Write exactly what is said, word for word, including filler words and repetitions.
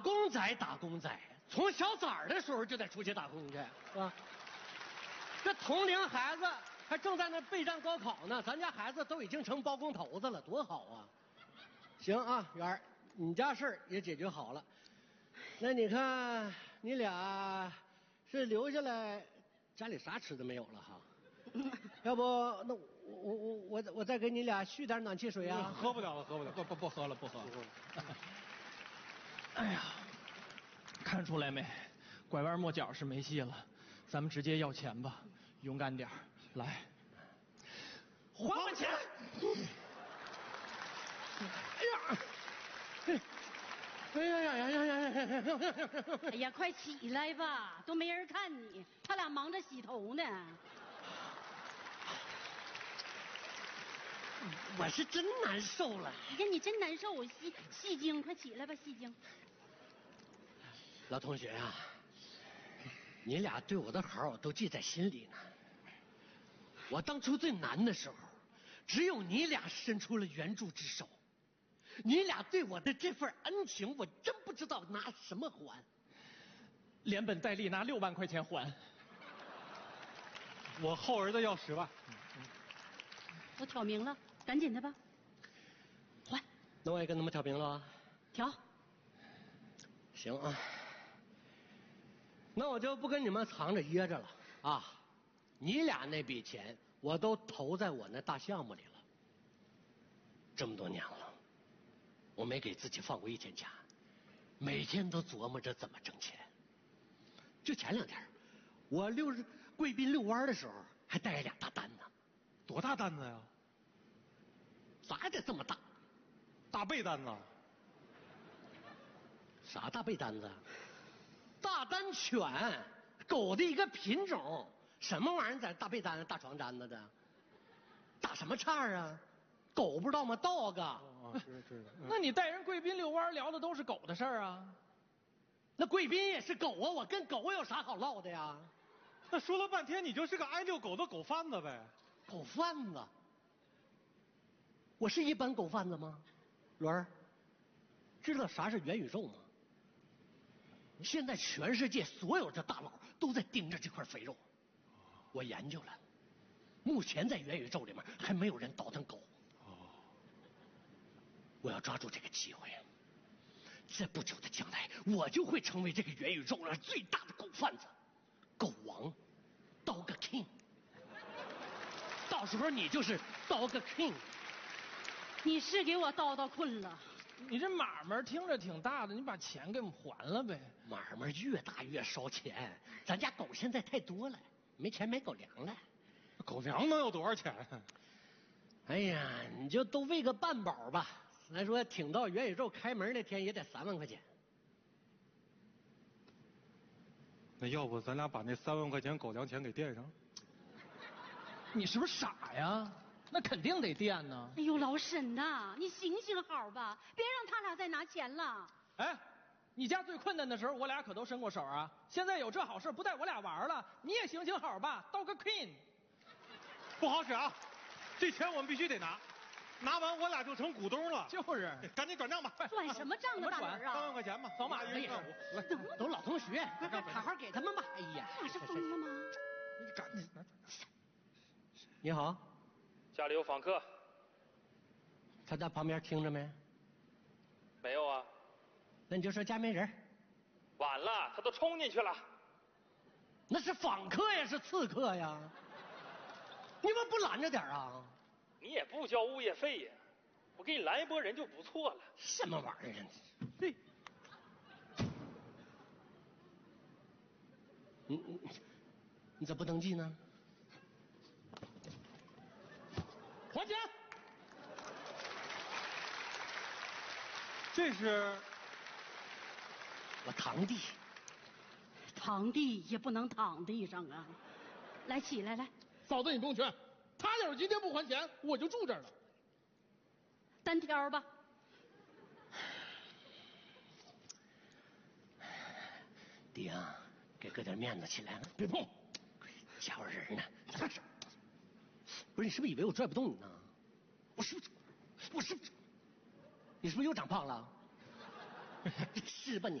工仔，打工仔，从小崽儿的时候就得出去打工去，是吧？这同龄孩子还正在那备战高考呢，咱家孩子都已经成包工头子了，多好啊！行啊，元儿，你家事儿也解决好了。那你看，你俩是留下来，家里啥吃的没有了哈？要不，那我我我我我再给你俩续点暖气水啊？ 喝不了了，喝不了，不不不喝了，不喝了。 哎呀，看出来没？拐弯抹角是没戏了，咱们直接要钱吧，勇敢点来，还我钱！ 哎呀！哎呀呀呀呀呀呀呀！ 哎呀，快起来吧，都没人看你，他俩忙着洗头呢。 我是真难受了。 哎呀，你真难受，我戏戏精，快起来吧，戏精。 老同学啊，你俩对我的好我都记在心里呢。我当初最难的时候，只有你俩伸出了援助之手。你俩对我的这份恩情，我真不知道拿什么还。 连本带利拿六万块钱还。 我后儿子要十万。 我挑明了，赶紧的吧。还。 那我也跟他们挑明了啊。 挑。 行啊。那我就不跟你们藏着掖着了啊！你俩那笔钱我都投在我那大项目里了。这么多年了，我没给自己放过一天假，每天都琢磨着怎么挣钱。就前两天，我溜着贵宾遛弯的时候，还带着俩大单呢。 多大单子呀？ 咋得这么大？ 大背单子。 啥大背单子？大丹犬，狗的一个品种。什么玩意儿在大被单、大床单子的？打什么岔啊？狗不知道吗 ？dog。 哦，是是。 那你带人贵宾遛弯聊的都是狗的事儿啊？ 那贵宾也是狗啊，我跟狗有啥好唠的呀？ 那说了半天，你就是个爱遛狗的狗贩子呗？ 狗贩子？我是一般狗贩子吗？伦儿，知道啥是元宇宙吗？现在全世界所有的大佬都在盯着这块肥肉，我研究了，目前在元宇宙里面还没有人倒腾狗。我要抓住这个机会，在不久的将来，我就会成为这个元宇宙上最大的狗贩子，狗王 ，Dog King。到时候你就是 Dog King。 你是给我叨叨困了。 你这买卖听着挺大的，你把钱给我们还了呗。 买卖越大越烧钱，咱家狗现在太多了，没钱买狗粮了。 狗粮能有多少钱？ 哎呀，你就都喂个半饱吧。咱说挺到元宇宙开门那天也得三万块钱。 那要不咱俩把那三万块钱狗粮钱给垫上？ 你是不是傻呀？那肯定得垫呢。 哎呦，老沈呐，你行行好吧，别让他俩再拿钱了。 哎，你家最困难的时候，我俩可都伸过手啊。现在有这好事，不带我俩玩了，你也行行好吧，Dog King。 不好使啊，这钱我们必须得拿，拿完我俩就成股东了。 就是， 赶紧转账吧。 转什么账的大人啊？ 三万块钱吧， 扫码一人干五。来， 都老同学，好好给他们吧。哎呀， 你是疯了吗？ 你赶紧拿。 你好。 家里有访客。 他在旁边听着没？ 没有啊。 那你就说家没人。 晚了，他都冲进去了。 那是访客呀，是刺客呀？你们不拦着点啊？ 你也不交物业费呀，我给你拦一波人就不错了。 什么玩意儿啊？ 对。 你你你咋不登记呢？还钱！ 这是我堂弟。 堂弟也不能躺地上啊！来，起来，来。 嫂子，你不用劝，他要是今天不还钱，我就住这儿了。 单挑吧。 弟啊，给哥点面子，起来！ 别碰！ 家伙人呢？咋整？不是你是不是以为我拽不动你呢？我是不是？我是不是？你是不是又长胖了？是吧你？